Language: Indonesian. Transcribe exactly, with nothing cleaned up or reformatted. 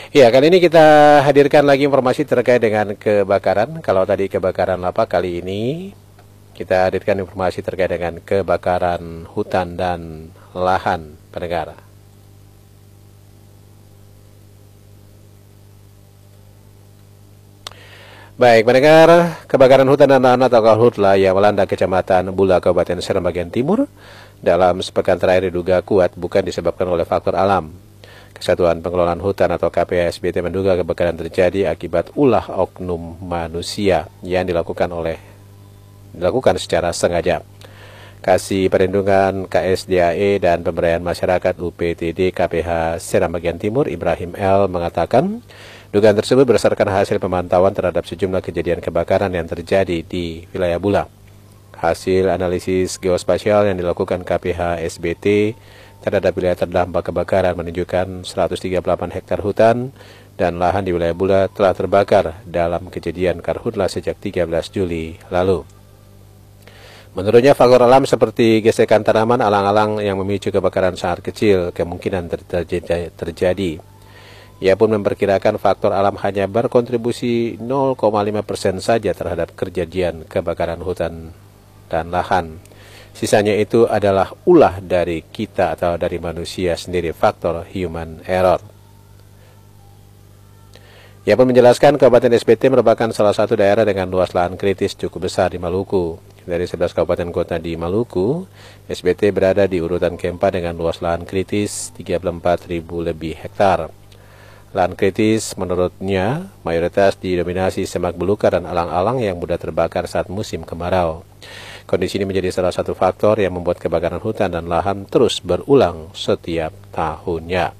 Ya, kali ini kita hadirkan lagi informasi terkait dengan kebakaran. Kalau tadi kebakaran lapak, kali ini kita hadirkan informasi terkait dengan kebakaran hutan dan lahan pendengar. Baik, pendengar, kebakaran hutan dan lahan atau Karhutla yang melanda Kecamatan Bula, Kabupaten Serang bagian timur dalam sepekan terakhir diduga kuat bukan disebabkan oleh faktor alam. Kesatuan Pengelolaan Hutan atau K P H S B T menduga kebakaran terjadi akibat ulah oknum manusia yang dilakukan oleh dilakukan secara sengaja. Kasih Perlindungan K S D A E dan Pemberdayaan Masyarakat U P T D K P H Serang bagian timur Ibrahim L mengatakan dugaan tersebut berdasarkan hasil pemantauan terhadap sejumlah kejadian kebakaran yang terjadi di wilayah Bula. Hasil analisis geospasial yang dilakukan K P H S B T terhadap wilayah terdampak kebakaran menunjukkan seratus tiga puluh delapan hektar hutan dan lahan di wilayah Bula telah terbakar dalam kejadian Karhutla sejak tiga belas Juli lalu. Menurutnya faktor alam seperti gesekan tanaman alang-alang yang memicu kebakaran sangat kecil kemungkinan ter terjadi. Ia pun memperkirakan faktor alam hanya berkontribusi nol koma lima persen saja terhadap kejadian kebakaran hutan dan lahan. Sisanya itu adalah ulah dari kita atau dari manusia sendiri, faktor human error. Ia pun menjelaskan Kabupaten S B T merupakan salah satu daerah dengan luas lahan kritis cukup besar di Maluku. Dari sebelas kabupaten kota di Maluku, S B T berada di urutan keempat dengan luas lahan kritis tiga puluh empat ribu lebih hektar. Lahan kritis menurutnya mayoritas didominasi semak belukar dan alang-alang yang mudah terbakar saat musim kemarau. Kondisi ini menjadi salah satu faktor yang membuat kebakaran hutan dan lahan terus berulang setiap tahunnya.